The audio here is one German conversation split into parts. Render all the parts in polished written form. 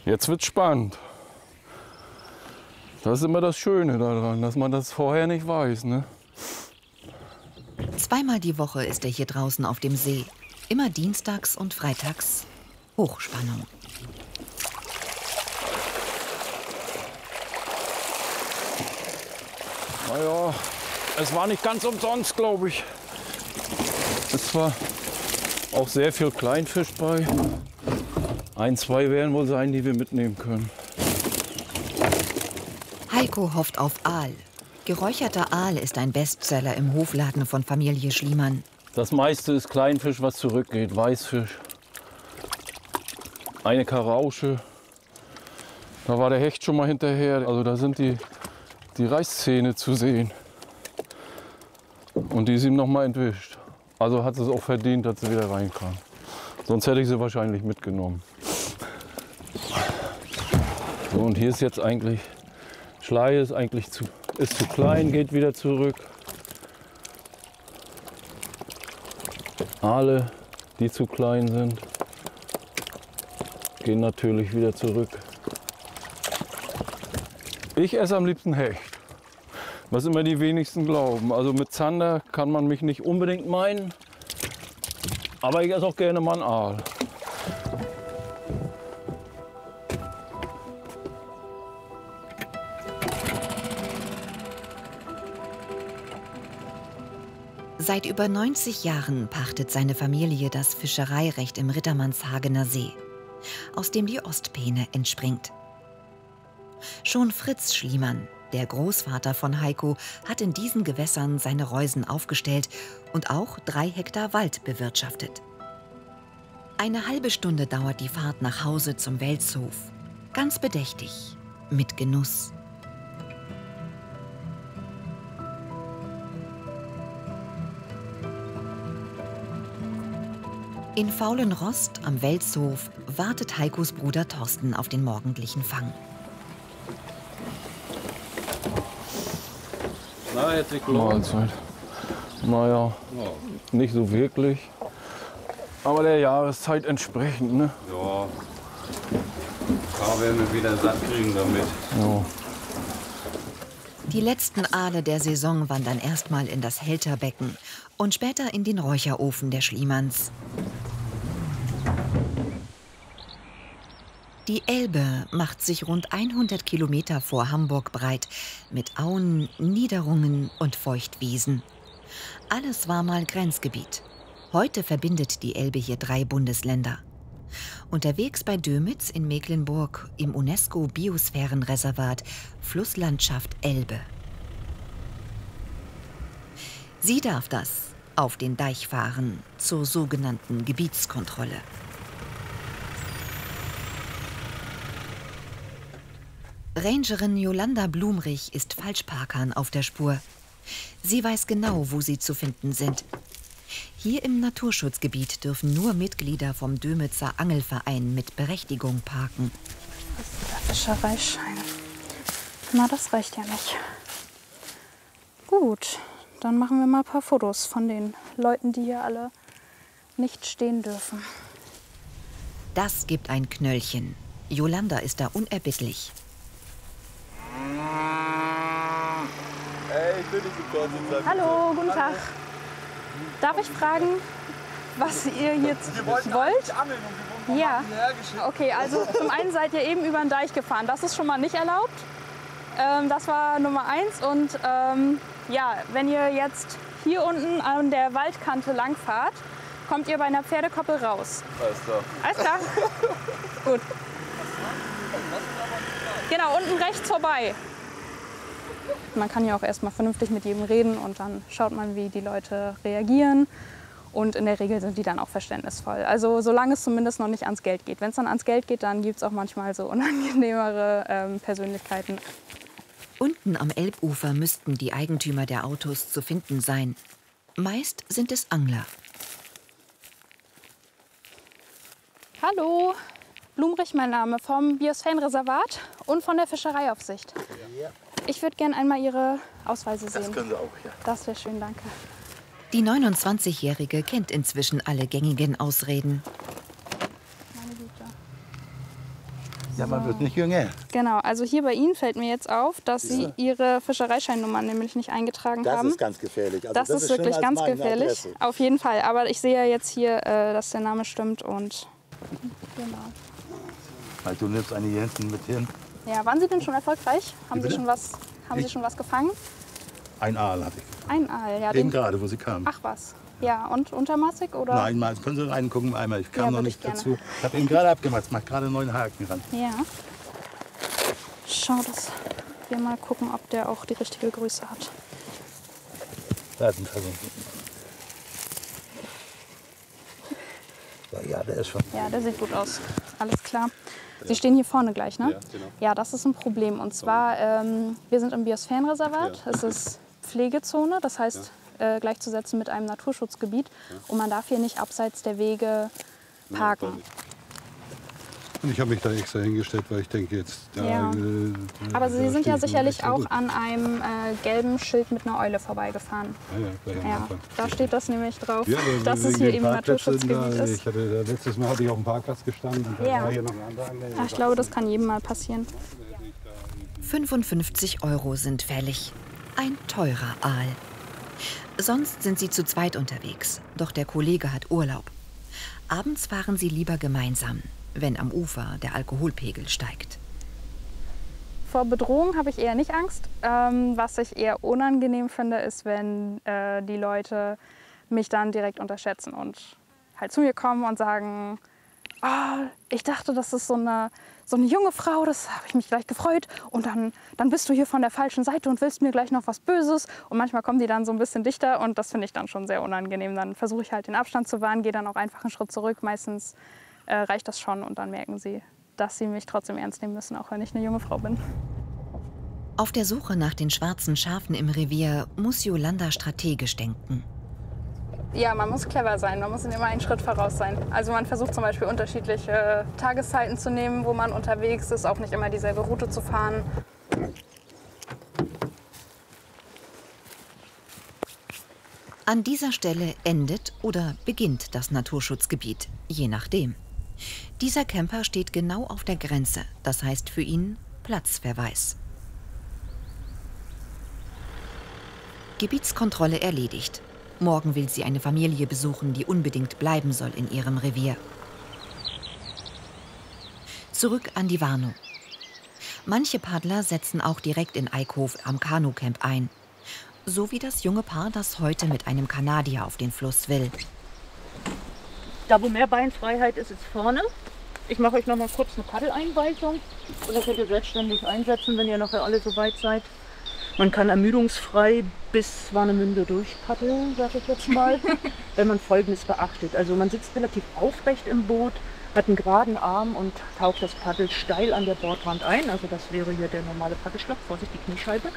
Jetzt wird's spannend. Das ist immer das Schöne daran, dass man das vorher nicht weiß, ne? Zweimal die Woche ist er hier draußen auf dem See. Immer dienstags und freitags Hochspannung. Naja, es war nicht ganz umsonst, glaube ich. Es war auch sehr viel Kleinfisch bei. Ein, zwei werden wohl sein, die wir mitnehmen können. Heiko hofft auf Aal. Geräucherter Aal ist ein Bestseller im Hofladen von Familie Schliemann. Das meiste ist Kleinfisch, was zurückgeht. Weißfisch. Eine Karausche. Da war der Hecht schon mal hinterher. Also da sind die Reißzähne zu sehen. Und die ist ihm noch mal entwischt. Also hat es auch verdient, dass sie wieder reinkam. Sonst hätte ich sie wahrscheinlich mitgenommen. So, und hier ist jetzt eigentlich, Schleie ist eigentlich zu klein, geht wieder zurück. Aale, die zu klein sind, gehen natürlich wieder zurück. Ich esse am liebsten Hecht, was immer die wenigsten glauben. Also mit Zander kann man mich nicht unbedingt meinen, aber ich esse auch gerne mal einen Aal. Seit über 90 Jahren pachtet seine Familie das Fischereirecht im Rittermannshagener See, aus dem die Ostpeene entspringt. Schon Fritz Schliemann, der Großvater von Heiko, hat in diesen Gewässern seine Reusen aufgestellt und auch 3 Hektar Wald bewirtschaftet. Eine halbe Stunde dauert die Fahrt nach Hause zum Welzhof. Ganz bedächtig, mit Genuss. In Faulenrost am Welzhof wartet Heikos Bruder Thorsten auf den morgendlichen Fang. Na, herzlich Mahlzeit. Naja, nicht so wirklich. Aber der Jahreszeit entsprechend, ne? Ja. Da werden wir wieder satt kriegen damit. Ja. Die letzten Aale der Saison wandern erstmal in das Hälterbecken und später in den Räucherofen der Schliemanns. Die Elbe macht sich rund 100 Kilometer vor Hamburg breit, mit Auen, Niederungen und Feuchtwiesen. Alles war mal Grenzgebiet. Heute verbindet die Elbe hier 3 Bundesländer. Unterwegs bei Dömitz in Mecklenburg im UNESCO-Biosphärenreservat Flusslandschaft Elbe. Sie darf das auf den Deich fahren zur sogenannten Gebietskontrolle. Rangerin Jolanda Blumrich ist Falschparkern auf der Spur. Sie weiß genau, wo sie zu finden sind. Hier im Naturschutzgebiet dürfen nur Mitglieder vom Dömitzer Angelverein mit Berechtigung parken. Das ist der Fischereischein. Na, das reicht ja nicht. Gut, dann machen wir mal ein paar Fotos von den Leuten, die hier alle nicht stehen dürfen. Das gibt ein Knöllchen. Jolanda ist da unerbittlich. Hey, ich bin nicht so kurz. Hallo, guten Tag. Darf ich fragen, was ihr jetzt wollt? Ja. Okay, also zum einen seid ihr eben über den Deich gefahren. Das ist schon mal nicht erlaubt. Das war Nummer 1. Und ja, wenn ihr jetzt hier unten an der Waldkante langfahrt, kommt ihr bei einer Pferdekoppel raus. Alles klar. Alles klar? Gut. Genau, unten rechts vorbei. Man kann ja auch erstmal vernünftig mit jedem reden und dann schaut man, wie die Leute reagieren. Und in der Regel sind die dann auch verständnisvoll. Also solange es zumindest noch nicht ans Geld geht. Wenn es dann ans Geld geht, dann gibt es auch manchmal so unangenehmere Persönlichkeiten. Unten am Elbufer müssten die Eigentümer der Autos zu finden sein. Meist sind es Angler. Hallo, Blumrich mein Name, vom Biosphärenreservat und von der Fischereiaufsicht. Ja. Ich würde gerne einmal Ihre Ausweise sehen. Das können Sie auch, ja. Das wäre schön, danke. Die 29-Jährige kennt inzwischen alle gängigen Ausreden. Meine Güte. Ja, man wird nicht jünger. Genau, also hier bei Ihnen fällt mir jetzt auf, dass Sie Ihre Fischereischeinnummer nämlich nicht eingetragen haben. Das ist ganz gefährlich. Also das ist wirklich ganz gefährlich. Adresse. Auf jeden Fall. Aber ich sehe ja jetzt hier, dass der Name stimmt und genau. Halt, du nimmst eine Jensen mit hin. Ja, waren Sie denn schon erfolgreich? Haben Sie schon was gefangen? Ein Aal hatte ich. Ein Aal, ja. Eben gerade, wo sie kam. Ach was. Ja, und untermaßig oder? Nein, mal, können Sie reingucken einmal. Ich kam Ja, noch würde nicht ich gerne. dazu. Ich habe ihn gerade abgemacht. Ich mache gerade einen neuen Haken ran. Ja. Schau, dass wir mal gucken, ob der auch die richtige Größe hat. Da ist ein Versuch. Ja, der ist schon. Ja, der sieht gut aus. Alles klar. Sie stehen hier vorne gleich, ne? Ja, genau. Ja, das ist ein Problem. Und zwar, wir sind im Biosphärenreservat. Ja. Es ist Pflegezone, das heißt gleichzusetzen mit einem Naturschutzgebiet. Und man darf hier nicht abseits der Wege parken. Und ich habe mich da extra hingestellt, weil ich denke jetzt... Ja. Aber Sie sind ja sicherlich auch an einem gelben Schild mit einer Eule vorbeigefahren. Ja, da steht das nämlich drauf, Ja, dass es hier eben Naturschutzgebiet ist. Letztes Mal hatte ich auf dem Parkplatz gestanden und da Ja. war hier noch ein anderer Anhänger. Ach, ich glaube, das kann jedem mal passieren. 55 € sind fällig. Ein teurer Aal. Sonst sind sie zu zweit unterwegs, doch der Kollege hat Urlaub. Abends fahren sie lieber gemeinsam, wenn am Ufer der Alkoholpegel steigt. Vor Bedrohung habe ich eher nicht Angst. Was ich eher unangenehm finde, ist, wenn die Leute mich dann direkt unterschätzen und halt zu mir kommen und sagen, oh, ich dachte, das ist so eine junge Frau, das habe ich mich gleich gefreut. Und dann bist du hier von der falschen Seite und willst mir gleich noch was Böses. Und manchmal kommen die dann so ein bisschen dichter und das finde ich dann schon sehr unangenehm. Dann versuche ich halt den Abstand zu wahren, gehe dann auch einfach einen Schritt zurück. Meistens reicht das schon und dann merken sie, dass sie mich trotzdem ernst nehmen müssen, auch wenn ich eine junge Frau bin. Auf der Suche nach den schwarzen Schafen im Revier muss Yolanda strategisch denken. Ja, man muss clever sein, man muss immer einen Schritt voraus sein. Also man versucht zum Beispiel unterschiedliche Tageszeiten zu nehmen, wo man unterwegs ist, auch nicht immer dieselbe Route zu fahren. An dieser Stelle endet oder beginnt das Naturschutzgebiet, je nachdem. Dieser Camper steht genau auf der Grenze, das heißt für ihn Platzverweis. Gebietskontrolle erledigt. Morgen will sie eine Familie besuchen, die unbedingt bleiben soll in ihrem Revier. Zurück an die Warnow. Manche Paddler setzen auch direkt in Eickhof am Kanucamp ein. So wie das junge Paar, das heute mit einem Kanadier auf den Fluss will. Da, wo mehr Beinfreiheit ist, ist vorne. Ich mache euch noch mal kurz eine Paddeleinweisung. Oder könnt ihr selbstständig einsetzen, wenn ihr nachher alle so weit seid. Man kann ermüdungsfrei bis Warnemünde durchpaddeln, sage ich jetzt mal, wenn man Folgendes beachtet. Also man sitzt relativ aufrecht im Boot, hat einen geraden Arm und taucht das Paddel steil an der Bordwand ein. Also das wäre hier der normale Paddelschlag, Vorsicht, die Kniescheibe.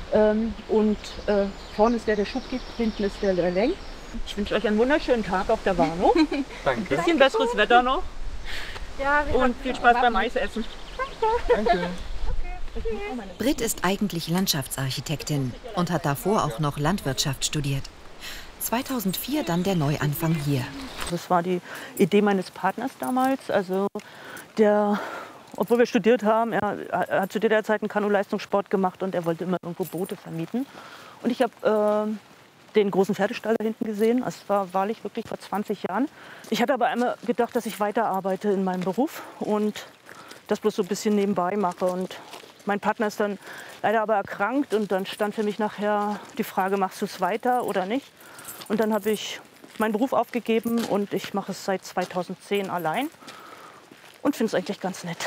Vorne ist der Schub gibt, hinten ist der lenkt. Ich wünsche euch einen wunderschönen Tag auf der Warnow. Danke. Ein bisschen besseres Wetter noch. Ja, Und viel Spaß beim Eisessen. Danke. Britt ist eigentlich Landschaftsarchitektin und hat davor auch noch Landwirtschaft studiert. 2004 dann der Neuanfang hier. Das war die Idee meines Partners damals. Also obwohl wir studiert haben, er hat zu der Zeit einen Kanu-Leistungssport gemacht und er wollte immer irgendwo Boote vermieten. Und ich habe den großen Pferdestall da hinten gesehen. Das war wahrlich wirklich vor 20 Jahren. Ich hatte aber einmal gedacht, dass ich weiterarbeite in meinem Beruf und das bloß so ein bisschen nebenbei mache. Und mein Partner ist dann leider aber erkrankt und dann stand für mich nachher die Frage, machst du es weiter oder nicht? Und dann habe ich meinen Beruf aufgegeben und ich mache es seit 2010 allein und finde es eigentlich ganz nett.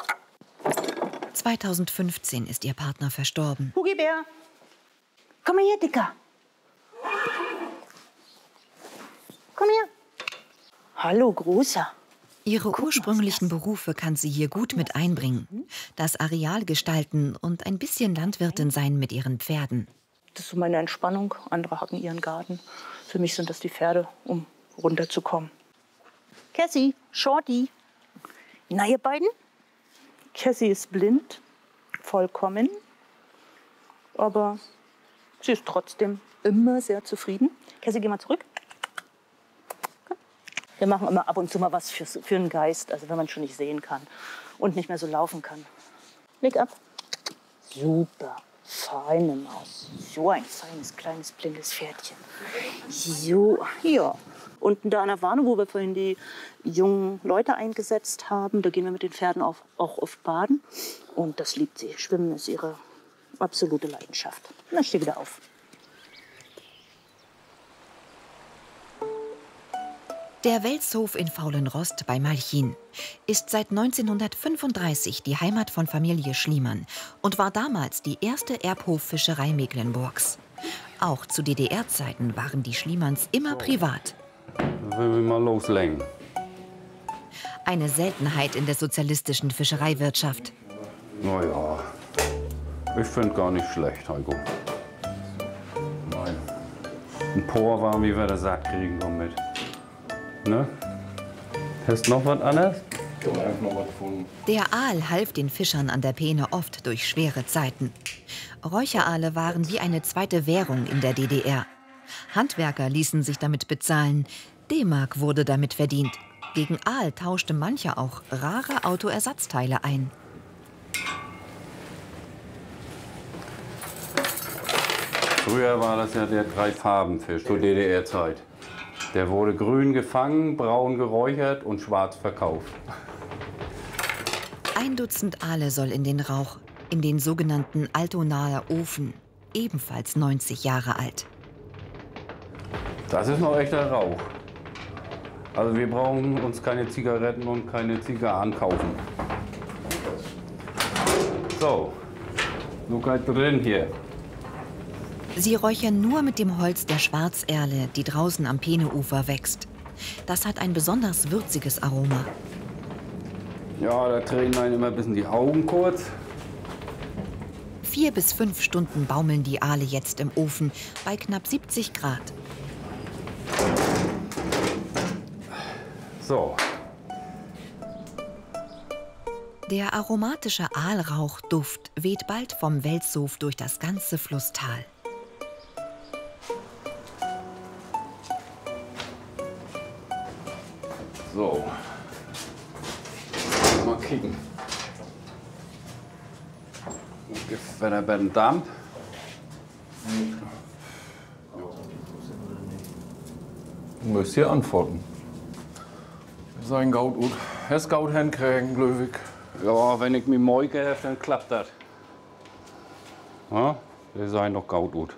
2015 ist ihr Partner verstorben. Hugibär, komm mal her, Dicker. Komm her. Hallo, Großer. Ihre ursprünglichen Berufe kann sie hier gut mit einbringen. Das Areal gestalten und ein bisschen Landwirtin sein mit ihren Pferden. Das ist so meine Entspannung. Andere hacken ihren Garten. Für mich sind das die Pferde, um runterzukommen. Cassie, Shorty. Na, ihr beiden? Cassie ist blind, vollkommen. Aber sie ist trotzdem immer sehr zufrieden. Cassie, geh mal zurück. Wir machen immer ab und zu mal was für den Geist, also wenn man schon nicht sehen kann und nicht mehr so laufen kann. Leg ab. Super, feine Maus. So ein feines, kleines, blindes Pferdchen. So, ja. Unten da an der Warne, wo wir vorhin die jungen Leute eingesetzt haben, da gehen wir mit den Pferden auch oft baden. Und das liebt sie. Schwimmen ist ihre absolute Leidenschaft. Und dann steh wieder auf. Der Welshof in Faulenrost bei Malchin ist seit 1935 die Heimat von Familie Schliemann und war damals die erste Erbhoffischerei Mecklenburgs. Auch zu DDR-Zeiten waren die Schliemanns immer privat. Dann will ich mal loslegen. Eine Seltenheit in der sozialistischen Fischereiwirtschaft. Naja, ich finde gar nicht schlecht, Heiko. Nein. Ein paar warm, wie wir das Sack kriegen, komm mit. Ne? Hast du noch was anderes? Ich habe einfach noch was gefunden. Der Aal half den Fischern an der Peene oft durch schwere Zeiten. Räucheraale waren wie eine zweite Währung in der DDR. Handwerker ließen sich damit bezahlen. D-Mark wurde damit verdient. Gegen Aal tauschte mancher auch rare Autoersatzteile ein. Früher war das ja der Drei-Farben-Fisch zur DDR-Zeit. Der wurde grün gefangen, braun geräuchert und schwarz verkauft. 1 Dutzend Aale soll in den Rauch, in den sogenannten Altonaer Ofen, ebenfalls 90 Jahre alt. Das ist noch echter Rauch. Also wir brauchen uns keine Zigaretten und keine Zigarren kaufen. So, Luca drin hier. Sie räuchern nur mit dem Holz der Schwarzerle, die draußen am Peeneufer wächst. Das hat ein besonders würziges Aroma. Ja, da tränen einen immer ein bisschen die Augen kurz. 4 bis 5 Stunden baumeln die Aale jetzt im Ofen bei knapp 70 Grad. So. Der aromatische Aalrauchduft weht bald vom Welshof durch das ganze Flusstal. So. Mal kicken. Wenn er bei den Dampf. Du musst hier antworten. Sein Gaut gut. Hast Gaut hinkriegen, Löwig? Ja, wenn ich mich morgen dann klappt das. Ja, wir seien doch gut.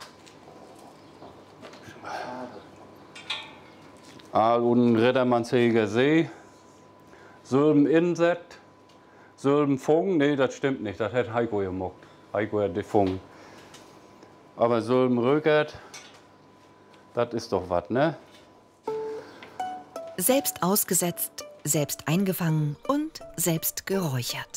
Aal und Rittermannshäger See. Sülben Insekt. Sülben Fung. Nee, das stimmt nicht. Das hat Heiko gemacht. Heiko hat die Fung. Aber Sülben Rögert, das ist doch was, ne? Selbst ausgesetzt, selbst eingefangen und selbst geräuchert.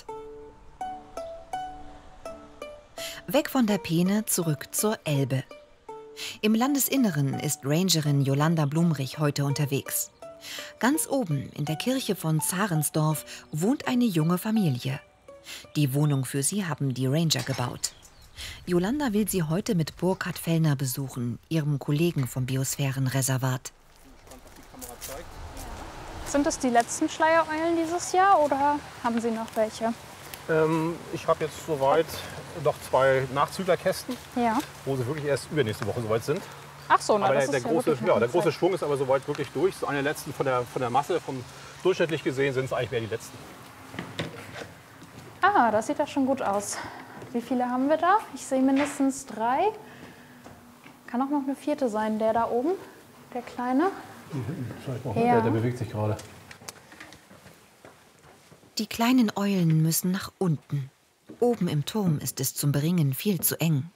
Weg von der Peene, zurück zur Elbe. Im Landesinneren ist Rangerin Jolanda Blumrich heute unterwegs. Ganz oben in der Kirche von Zarensdorf wohnt eine junge Familie. Die Wohnung für sie haben die Ranger gebaut. Jolanda will sie heute mit Burkhard Fellner besuchen, ihrem Kollegen vom Biosphärenreservat. Sind es die letzten Schleiereulen dieses Jahr oder haben Sie noch welche? Ich habe jetzt soweit noch 2 Nachzüglerkästen, Ja. wo sie wirklich erst übernächste Woche soweit sind. Ach so, na, Aber das der ist ja große, wirklich noch ja, eine der große Zeit. Schwung ist aber soweit wirklich durch. So eine der letzten von der Masse, durchschnittlich gesehen sind es eigentlich mehr die letzten. Ah, das sieht ja schon gut aus. Wie viele haben wir da? Ich sehe mindestens 3. Kann auch noch eine 4. sein, der da oben, der Kleine. Ja. Der bewegt sich gerade. Die kleinen Eulen müssen nach unten. Oben im Turm ist es zum Beringen viel zu eng.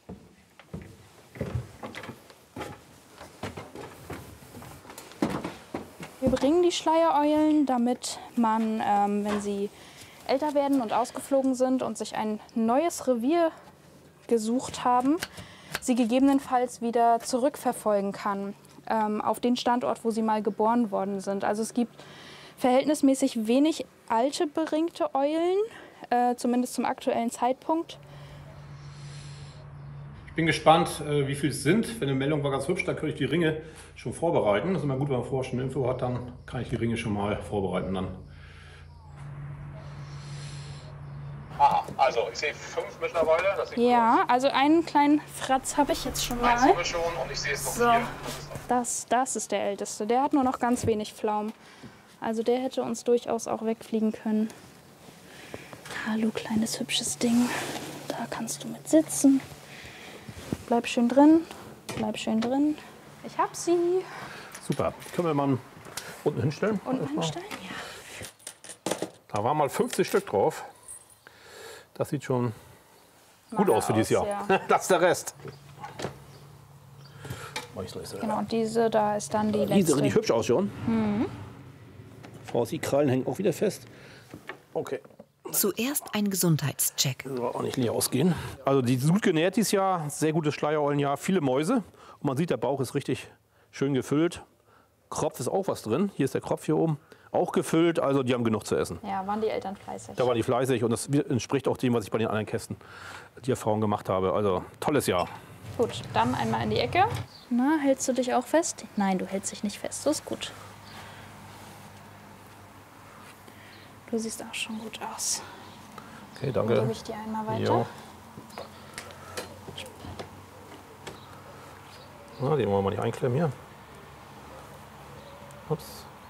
Wir bringen die Schleiereulen, damit man, wenn sie älter werden und ausgeflogen sind und sich ein neues Revier gesucht haben, sie gegebenenfalls wieder zurückverfolgen kann auf den Standort, wo sie mal geboren worden sind. Also es gibt verhältnismäßig wenig alte beringte Eulen, zumindest zum aktuellen Zeitpunkt. Ich bin gespannt, wie viel es sind. Wenn eine Meldung war ganz hübsch, dann könnte ich die Ringe schon vorbereiten. Das ist immer gut, wenn man vorher schon eine Info hat, dann kann ich die Ringe schon mal vorbereiten dann. Aha, also ich sehe 5 mittlerweile. Das sieht Ja, also einen kleinen Fratz habe ich jetzt schon mal. Eins haben wir schon und ich sehe es noch So, 4. das ist der älteste. Der hat nur noch ganz wenig Pflaumen. Also der hätte uns durchaus auch wegfliegen können. Hallo, kleines hübsches Ding. Da kannst du mit sitzen. Bleib schön drin. Bleib schön drin. Ich hab sie. Super. Können wir mal unten hinstellen? Unten hinstellen? Ja. Da waren mal 50 Stück drauf. Das sieht schon gut aus für dieses Jahr. Ja. Das ist der Rest. Genau, und diese da ist dann die letzte. Die sieht richtig hübsch aus schon. Frau, die Krallen hängen auch wieder fest. Okay. Zuerst ein Gesundheitscheck. Soll auch nicht leer ausgehen. Also die sind gut genährt dieses Jahr. Sehr gutes Schleiereulenjahr. Viele Mäuse. Und man sieht, der Bauch ist richtig schön gefüllt. Kropf ist auch was drin. Hier ist der Kropf hier oben. Auch gefüllt. Also die haben genug zu essen. Ja, waren die Eltern fleißig. Da waren die fleißig. Und das entspricht auch dem, was ich bei den anderen Kästen die Erfahrung gemacht habe. Also tolles Jahr. Gut, dann einmal in die Ecke. Na, hältst du dich auch fest? Nein, du hältst dich nicht fest. Das ist gut. Du siehst auch schon gut aus. Okay, Dann danke. gebe ich dir einmal weiter. Jo. Na, den wollen wir mal nicht einklemmen hier. Ups.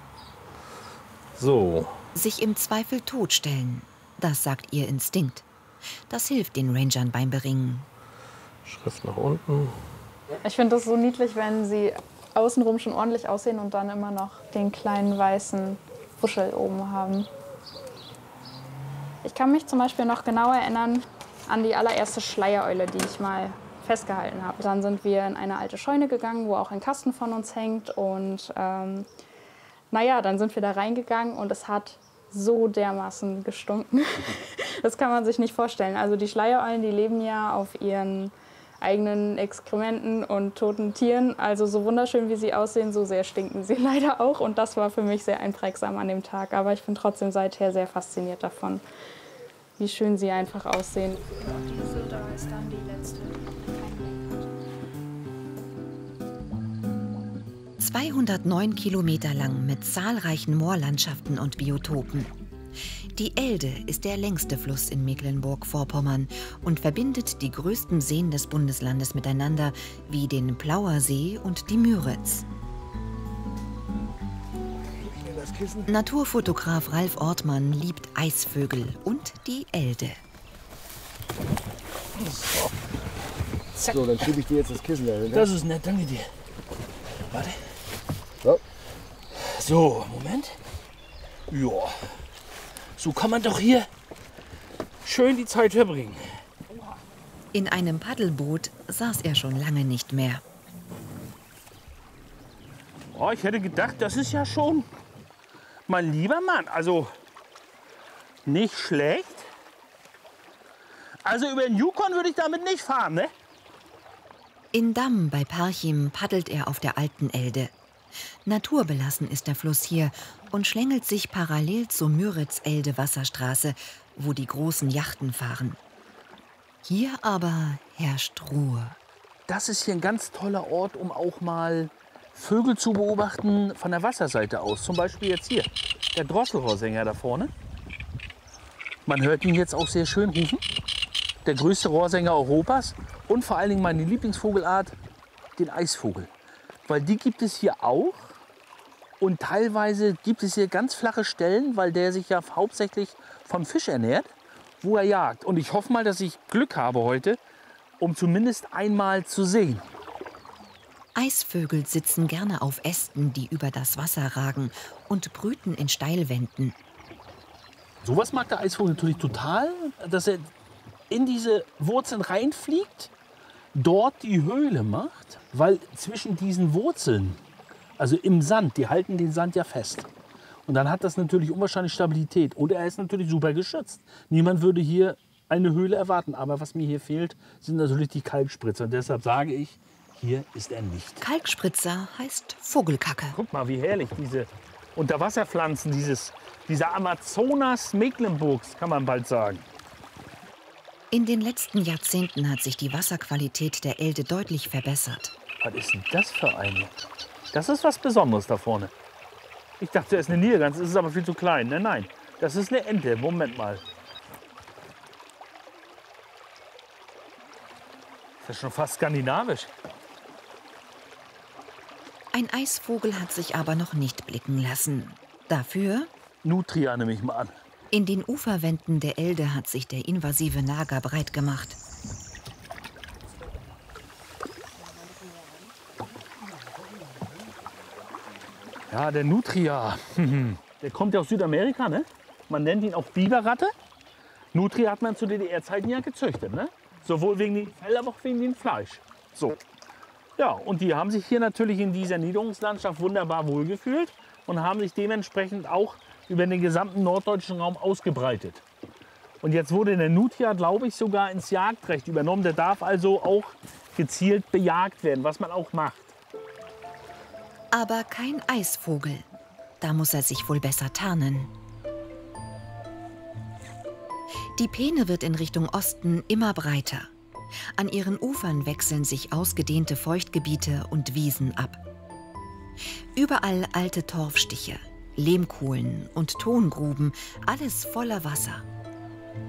So. Sich im Zweifel totstellen, das sagt ihr Instinkt. Das hilft den Rangern beim Beringen. Schrift nach unten. Ich finde das so niedlich, wenn sie außenrum schon ordentlich aussehen und dann immer noch den kleinen weißen Wuschel oben haben. Ich kann mich zum Beispiel noch genau erinnern an die allererste Schleiereule, die ich mal festgehalten habe. Dann sind wir in eine alte Scheune gegangen, wo auch ein Kasten von uns hängt. Und naja, dann sind wir da reingegangen und es hat so dermaßen gestunken. Das kann man sich nicht vorstellen. Also die Schleiereulen, die leben ja auf ihren eigenen Exkrementen und toten Tieren. Also so wunderschön, wie sie aussehen, so sehr stinken sie leider auch. Und das war für mich sehr einprägsam an dem Tag. Aber ich bin trotzdem seither sehr fasziniert davon, wie schön sie einfach aussehen. Und diese da ist dann die letzte. 209 Kilometer lang mit zahlreichen Moorlandschaften und Biotopen. Die Elde ist der längste Fluss in Mecklenburg-Vorpommern und verbindet die größten Seen des Bundeslandes miteinander, wie den Plauer See und die Müritz. Naturfotograf Ralf Ortmann liebt Eisvögel und die Elde. So, dann schiebe ich dir jetzt das Kissen da hin. Das ist nett, danke dir. Warte. So. So, Moment. Ja. So kann man doch hier schön die Zeit verbringen. In einem Paddelboot saß er schon lange nicht mehr. Oh, ich hätte gedacht, das ist ja schon mein lieber Mann. Also nicht schlecht. Also über den Yukon würde ich damit nicht fahren, ne? In Damm bei Parchim paddelt er auf der alten Elde. Naturbelassen ist der Fluss hier und schlängelt sich parallel zur Müritz-Elde-Wasserstraße, wo die großen Yachten fahren. Hier aber herrscht Ruhe. Das ist hier ein ganz toller Ort, um auch mal Vögel zu beobachten von der Wasserseite aus. Zum Beispiel jetzt hier, der Drosselrohrsänger da vorne. Man hört ihn jetzt auch sehr schön rufen. Der größte Rohrsänger Europas und vor allen Dingen meine Lieblingsvogelart, den Eisvogel. Weil die gibt es hier auch und teilweise gibt es hier ganz flache Stellen, weil der sich ja hauptsächlich vom Fisch ernährt, wo er jagt. Und ich hoffe mal, dass ich Glück habe heute, um zumindest einmal zu sehen. Eisvögel sitzen gerne auf Ästen, die über das Wasser ragen und brüten in Steilwänden. Sowas mag der Eisvogel natürlich total, dass er in diese Wurzeln reinfliegt, dort die Höhle macht, weil zwischen diesen Wurzeln, also im Sand, die halten den Sand ja fest. Und dann hat das natürlich unwahrscheinlich Stabilität. Und er ist natürlich super geschützt. Niemand würde hier eine Höhle erwarten. Aber was mir hier fehlt, sind natürlich die Kalkspritzer. Und deshalb sage ich, hier ist er nicht. Kalkspritzer heißt Vogelkacke. Guck mal, wie herrlich diese Unterwasserpflanzen, dieser Amazonas Mecklenburgs, kann man bald sagen. In den letzten Jahrzehnten hat sich die Wasserqualität der Elde deutlich verbessert. Was ist denn das für eine? Das ist was Besonderes da vorne. Ich dachte, es ist eine Nilgans, es ist aber viel zu klein. Nein, nein, das ist eine Ente. Moment mal. Das ist schon fast skandinavisch. Ein Eisvogel hat sich aber noch nicht blicken lassen. Dafür? Nutria nehme ich mal an. In den Uferwänden der Elde hat sich der invasive Nager breit gemacht. Ja, der Nutria. Der kommt ja aus Südamerika, ne? Man nennt ihn auch Biberratte. Nutria hat man zu DDR-Zeiten ja gezüchtet, ne? Sowohl wegen dem Fell, aber auch wegen dem Fleisch. So. Ja, und die haben sich hier natürlich in dieser Niederungslandschaft wunderbar wohlgefühlt und haben sich dementsprechend auch über den gesamten norddeutschen Raum ausgebreitet. Und jetzt wurde der Nutria, glaube ich, sogar ins Jagdrecht übernommen. Der darf also auch gezielt bejagt werden, was man auch macht. Aber kein Eisvogel. Da muss er sich wohl besser tarnen. Die Peene wird in Richtung Osten immer breiter. An ihren Ufern wechseln sich ausgedehnte Feuchtgebiete und Wiesen ab. Überall alte Torfstiche, Lehmkohlen und Tongruben, alles voller Wasser.